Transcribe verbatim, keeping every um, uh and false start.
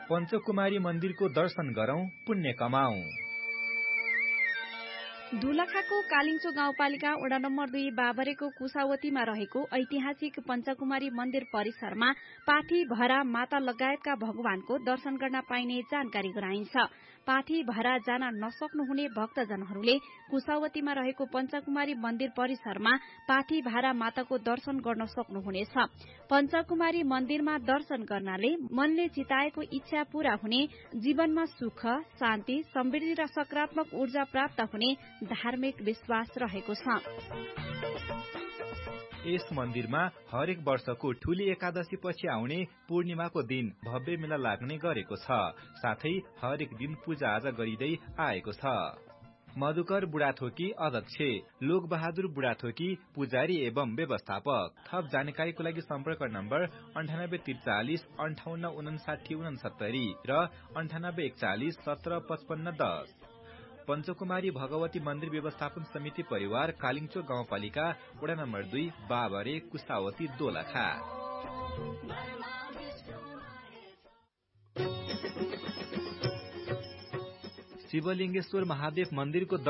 पञ्चकुमारी मन्दिरको दर्शन गरौं, पुण्य कमाऊ। दोलखाको कालिङ्चो गाउँपालिका वडा नम्बर दुई बाबरेको कुसावतीमा रहेको ऐतिहासिक पञ्चकुमारी मन्दिर परिसरमा पाठी भरा माता लगायतका भगवानको दर्शन गर्न पाइने जानकारी गराइन्छ। पाठी भरा जान नसक्नुहुने भक्तजनहरूले कुसावतीमा रहेको पञ्चकुमारी मन्दिर परिसरमा पाठी भारा माताको दर्शन गर्न सक्नुहुनेछ। पञ्चकुमारी मन्दिरमा दर्शन गर्नाले मनले चिताएको इच्छा पूरा हुने, जीवनमा सुख, शान्ति, समृद्धि र सकारात्मक ऊर्जा प्राप्त हुने धार्मिक विश्वास रहेको छ। यस मन्दिरमा हरेक वर्षको ठूली एकादशी पछि आउने पूर्णिमाको दिन भव्य मेला लाग्ने गरेको छ। साथै हरेक दिन पूजा आजा गरिँदै आएको छ। मधुकर बुढाथोकी अध्यक्ष, लोक बहादुर बुढाथोकी पुजारी एवं व्यवस्थापक। थप जानकारीको लागि सम्पर्क नम्बर अन्ठानब्बे त्रिचालिस अन्ठाउन्न उनासाठी उनसत्तरी र अन्ठानब्बे एकचालिस सत्र पचपन्न दस। पञ्चकुमारी भगवती मन्दिर व्यवस्थापन समिति परिवार, कालिङ्चो गाउँपालिका वडा नम्बर दुई बाबरे कुसावती दोलखा। शिवलिङ्गेश्वर महादेव मन्दिरको